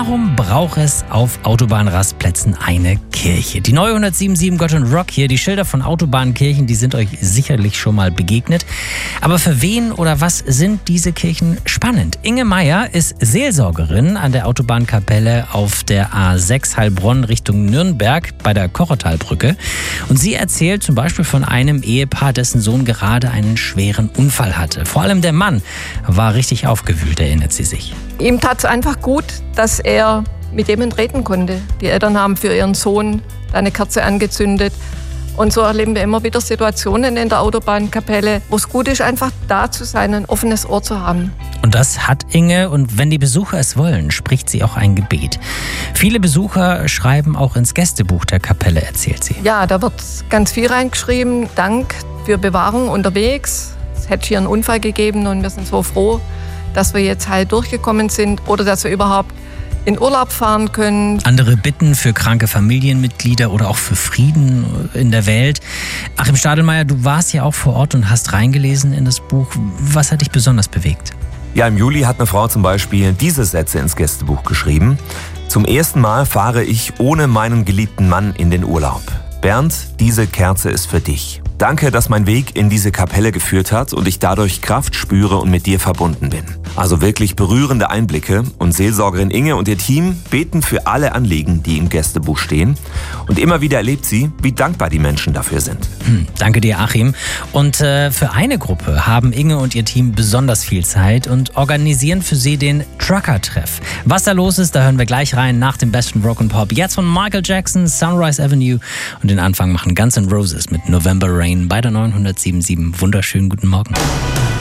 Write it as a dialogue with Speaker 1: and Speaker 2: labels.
Speaker 1: Warum braucht es auf Autobahnrastplätzen eine Kirche? Die neue 107.7 Gott und Rock hier, die Schilder von Autobahnkirchen, die sind euch sicherlich schon mal begegnet. Aber für wen oder was sind diese Kirchen spannend? Inge Meyer ist Seelsorgerin an der Autobahnkapelle auf der A6 Heilbronn Richtung Nürnberg bei der Kochertalbrücke. Und sie erzählt zum Beispiel von einem Ehepaar, dessen Sohn gerade einen schweren Unfall hatte. Vor allem der Mann war richtig aufgewühlt, erinnert sie sich.
Speaker 2: Ihm tat es einfach gut, dass er mit jemandem reden konnte. Die Eltern haben für ihren Sohn eine Kerze angezündet. Und so erleben wir immer wieder Situationen in der Autobahnkapelle, wo es gut ist, einfach da zu sein, ein offenes Ohr zu haben.
Speaker 1: Und das hat Inge, und wenn die Besucher es wollen, spricht sie auch ein Gebet. Viele Besucher schreiben auch ins Gästebuch der Kapelle, erzählt sie.
Speaker 2: Ja, da wird ganz viel reingeschrieben. Dank für Bewahrung unterwegs. Es hätte hier einen Unfall gegeben und wir sind so froh, dass wir jetzt halt durchgekommen sind oder dass wir überhaupt in Urlaub fahren können.
Speaker 1: Andere bitten für kranke Familienmitglieder oder auch für Frieden in der Welt. Achim Stadelmeier, du warst ja auch vor Ort und hast reingelesen in das Buch. Was hat dich besonders bewegt?
Speaker 3: Ja, im Juli hat eine Frau zum Beispiel diese Sätze ins Gästebuch geschrieben. Zum ersten Mal fahre ich ohne meinen geliebten Mann in den Urlaub. Bernd, diese Kerze ist für dich. Danke, dass mein Weg in diese Kapelle geführt hat und ich dadurch Kraft spüre und mit dir verbunden bin. Also wirklich berührende Einblicke, und Seelsorgerin Inge und ihr Team beten für alle Anliegen, die im Gästebuch stehen. Und immer wieder erlebt sie, wie dankbar die Menschen dafür sind.
Speaker 1: Danke dir, Achim. Und für eine Gruppe haben Inge und ihr Team besonders viel Zeit und organisieren für sie den Trucker-Treff. Was da los ist, da hören wir gleich rein nach dem besten Rock and Pop. Jetzt von Michael Jackson, Sunrise Avenue, und den Anfang machen Guns N' Roses mit November Rain bei der 907.7. Wunderschönen guten Morgen.